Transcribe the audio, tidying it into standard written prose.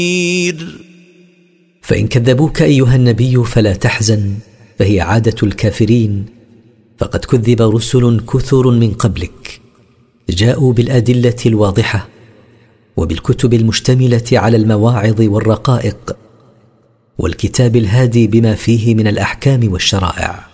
فإن كذبوك أيها النبي فلا تحزن، فهي عادة الكافرين، فقد كذب رسل كثر من قبلك جاءوا بالأدلة الواضحة وبالكتب المشتملة على المواعظ والرقائق والكتاب الهادي بما فيه من الأحكام والشرائع.